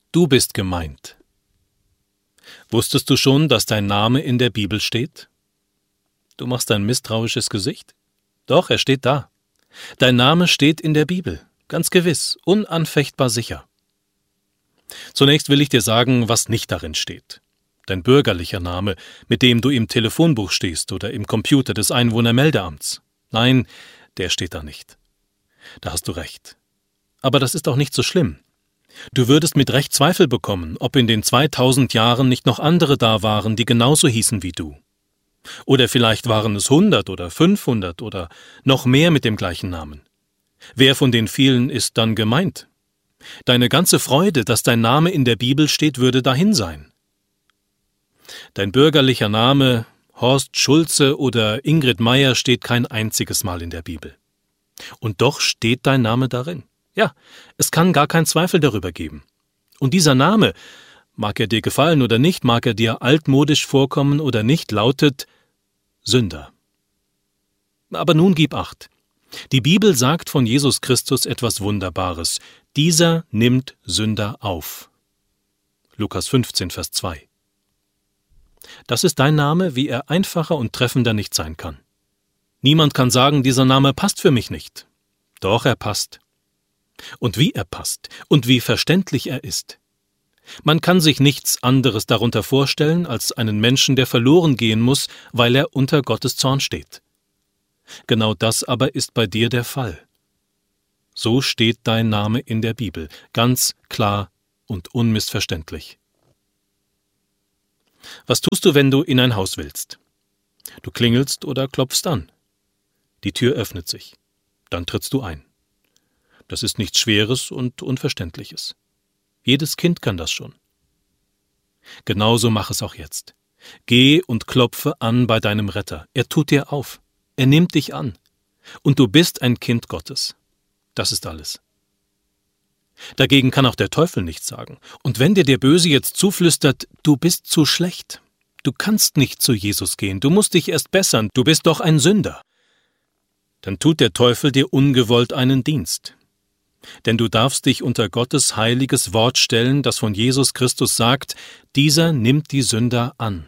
Du bist gemeint. Wusstest du schon, dass dein Name in der Bibel steht? Du machst ein misstrauisches Gesicht? Doch, er steht da. Dein Name steht in der Bibel, ganz gewiss, unanfechtbar sicher. Zunächst will ich dir sagen, was nicht darin steht. Dein bürgerlicher Name, mit dem du im Telefonbuch stehst oder im Computer des Einwohnermeldeamts. Nein, der steht da nicht. Da hast du recht. Aber das ist auch nicht so schlimm. Du würdest mit Recht Zweifel bekommen, ob in den 2000 Jahren nicht noch andere da waren, die genauso hießen wie du. Oder vielleicht waren es 100 oder 500 oder noch mehr mit dem gleichen Namen. Wer von den vielen ist dann gemeint? Deine ganze Freude, dass dein Name in der Bibel steht, würde dahin sein. Dein bürgerlicher Name, Horst Schulze oder Ingrid Meyer, steht kein einziges Mal in der Bibel. Und doch steht dein Name darin. Ja, es kann gar keinen Zweifel darüber geben. Und dieser Name, mag er dir gefallen oder nicht, mag er dir altmodisch vorkommen oder nicht, lautet Sünder. Aber nun gib Acht. Die Bibel sagt von Jesus Christus etwas Wunderbares. Dieser nimmt Sünder auf. Lukas 15, Vers 2. Das ist dein Name, wie er einfacher und treffender nicht sein kann. Niemand kann sagen, dieser Name passt für mich nicht. Doch, er passt. Und wie er passt und wie verständlich er ist. Man kann sich nichts anderes darunter vorstellen, als einen Menschen, der verloren gehen muss, weil er unter Gottes Zorn steht. Genau das aber ist bei dir der Fall. So steht dein Name in der Bibel, ganz klar und unmissverständlich. Was tust du, wenn du in ein Haus willst? Du klingelst oder klopfst an. Die Tür öffnet sich. Dann trittst du ein. Das ist nichts Schweres und Unverständliches. Jedes Kind kann das schon. Genauso mach es auch jetzt. Geh und klopfe an bei deinem Retter. Er tut dir auf. Er nimmt dich an. Und du bist ein Kind Gottes. Das ist alles. Dagegen kann auch der Teufel nichts sagen. Und wenn dir der Böse jetzt zuflüstert, du bist zu schlecht. Du kannst nicht zu Jesus gehen. Du musst dich erst bessern. Du bist doch ein Sünder. Dann tut der Teufel dir ungewollt einen Dienst. Denn du darfst dich unter Gottes heiliges Wort stellen, das von Jesus Christus sagt, dieser nimmt die Sünder an.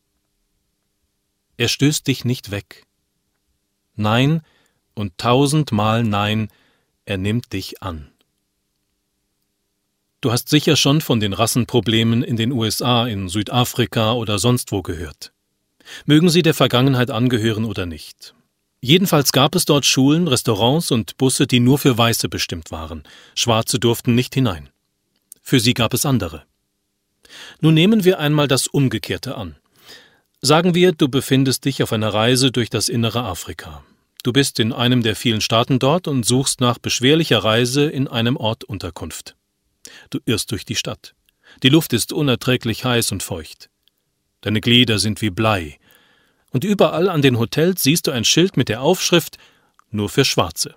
Er stößt dich nicht weg. Nein und 1000-mal Nein, er nimmt dich an. Du hast sicher schon von den Rassenproblemen in den USA, in Südafrika oder sonst wo gehört. Mögen sie der Vergangenheit angehören oder nicht. Jedenfalls gab es dort Schulen, Restaurants und Busse, die nur für Weiße bestimmt waren. Schwarze durften nicht hinein. Für sie gab es andere. Nun nehmen wir einmal das Umgekehrte an. Sagen wir, du befindest dich auf einer Reise durch das innere Afrika. Du bist in einem der vielen Staaten dort und suchst nach beschwerlicher Reise in einem Ort Unterkunft. Du irrst durch die Stadt. Die Luft ist unerträglich heiß und feucht. Deine Glieder sind wie Blei. Und überall an den Hotels siehst du ein Schild mit der Aufschrift »Nur für Schwarze«.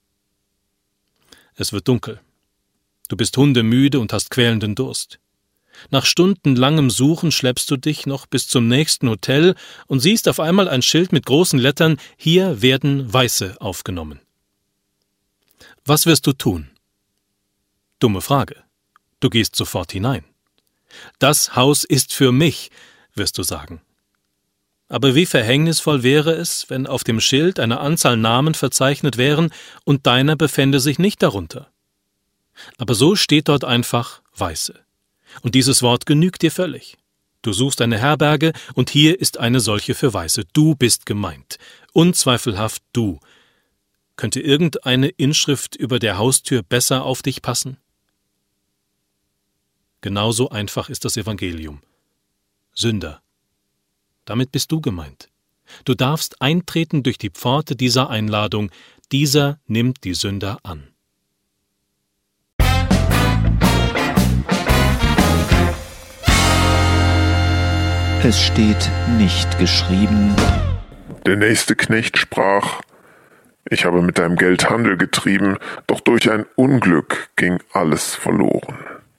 Es wird dunkel. Du bist hundemüde und hast quälenden Durst. Nach stundenlangem Suchen schleppst du dich noch bis zum nächsten Hotel und siehst auf einmal ein Schild mit großen Lettern »Hier werden Weiße aufgenommen«. Was wirst du tun? Dumme Frage. Du gehst sofort hinein. »Das Haus ist für mich«, wirst du sagen. Aber wie verhängnisvoll wäre es, wenn auf dem Schild eine Anzahl Namen verzeichnet wären und deiner befände sich nicht darunter. Aber so steht dort einfach Weiße. Und dieses Wort genügt dir völlig. Du suchst eine Herberge und hier ist eine solche für Weiße. Du bist gemeint. Unzweifelhaft du. Könnte irgendeine Inschrift über der Haustür besser auf dich passen? Genauso einfach ist das Evangelium. Sünder. Damit bist du gemeint. Du darfst eintreten durch die Pforte dieser Einladung. Dieser nimmt die Sünder an. Es steht nicht geschrieben. Der nächste Knecht sprach: Ich habe mit deinem Geld Handel getrieben, doch durch ein Unglück ging alles verloren.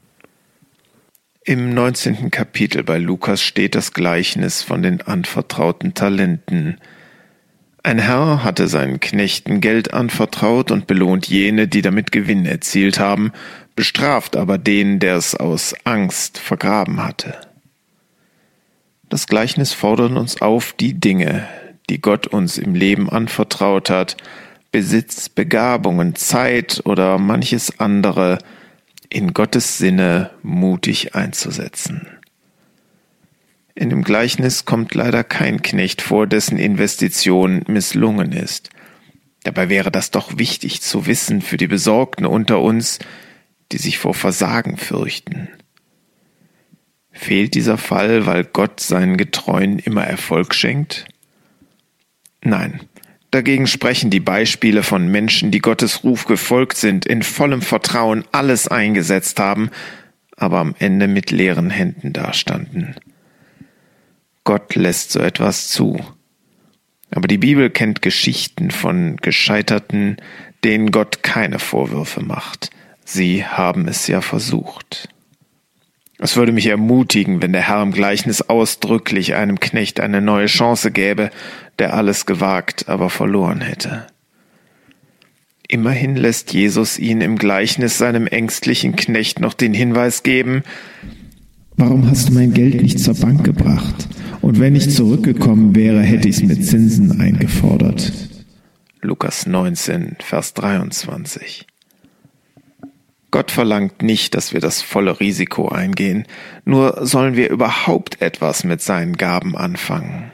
Im 19. Kapitel bei Lukas steht das Gleichnis von den anvertrauten Talenten. Ein Herr hatte seinen Knechten Geld anvertraut und belohnt jene, die damit Gewinn erzielt haben, bestraft aber den, der es aus Angst vergraben hatte. Das Gleichnis fordert uns auf, die Dinge, die Gott uns im Leben anvertraut hat, Besitz, Begabungen, Zeit oder manches andere, in Gottes Sinne mutig einzusetzen. In dem Gleichnis kommt leider kein Knecht vor, dessen Investition misslungen ist. Dabei wäre das doch wichtig zu wissen für die Besorgten unter uns, die sich vor Versagen fürchten. Fehlt dieser Fall, weil Gott seinen Getreuen immer Erfolg schenkt? Nein, dagegen sprechen die Beispiele von Menschen, die Gottes Ruf gefolgt sind, in vollem Vertrauen alles eingesetzt haben, aber am Ende mit leeren Händen dastanden. Gott lässt so etwas zu. Aber die Bibel kennt Geschichten von Gescheiterten, denen Gott keine Vorwürfe macht. Sie haben es ja versucht. Es würde mich ermutigen, wenn der Herr im Gleichnis ausdrücklich einem Knecht eine neue Chance gäbe, der alles gewagt, aber verloren hätte. Immerhin lässt Jesus ihn im Gleichnis seinem ängstlichen Knecht noch den Hinweis geben: Warum hast du mein Geld nicht zur Bank gebracht? Und wenn ich zurückgekommen wäre, hätte ich es mit Zinsen eingefordert. Lukas 19, Vers 23. Gott verlangt nicht, dass wir das volle Risiko eingehen, nur sollen wir überhaupt etwas mit seinen Gaben anfangen.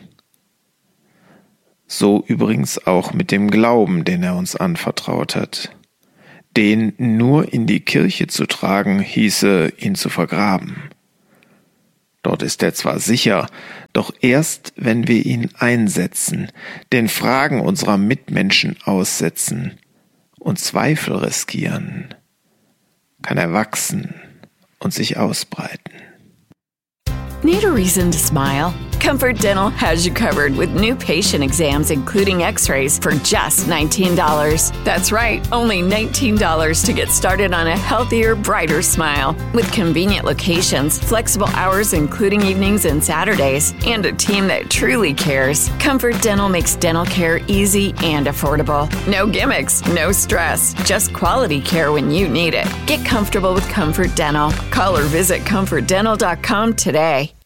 So übrigens auch mit dem Glauben, den er uns anvertraut hat. Den nur in die Kirche zu tragen, hieße, ihn zu vergraben. Dort ist er zwar sicher, doch erst, wenn wir ihn einsetzen, den Fragen unserer Mitmenschen aussetzen und Zweifel riskieren, kann er wachsen und sich ausbreiten. Need a reason to smile? Comfort Dental has you covered with new patient exams, including x-rays, for just $19. That's right, only $19 to get started on a healthier, brighter smile. With convenient locations, flexible hours including evenings and Saturdays, and a team that truly cares, Comfort Dental makes dental care easy and affordable. No gimmicks, no stress, just quality care when you need it. Get comfortable with Comfort Dental. Call or visit ComfortDental.com today.